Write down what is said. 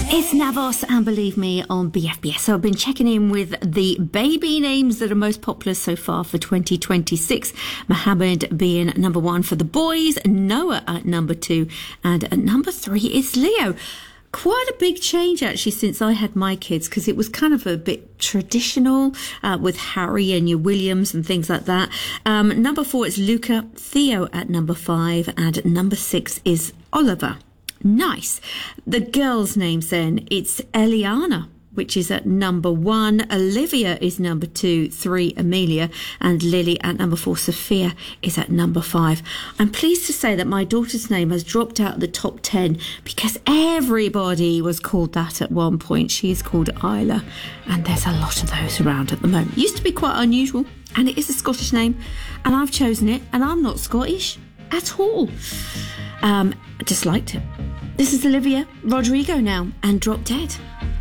It's Navos, and believe me, on BFBS. So I've been checking in with the baby names that are most popular so far for 2026. Mohammed being number 1 for the boys, Noah at number 2, and at number 3 is Leo. Quite a big change actually since I had my kids, because it was kind of a bit traditional with Harry and your Williams and things like that. Number 4 is Luca, Theo at number 5, and number 6 is Oliver. Nice. The girls' names then, it's Eliana, which is at number 1. Olivia is number 2, 3 Amelia, and Lily at number 4. Sophia is at number 5. I'm pleased to say that my daughter's name has dropped out of the top 10 because everybody was called that at one point. She is called Isla, and there's a lot of those around at the moment. Used to be quite unusual, and it is a Scottish name, and I've chosen it, and I'm not Scottish at all. I just liked it. This is Olivia Rodrigo now, and Drop Dead.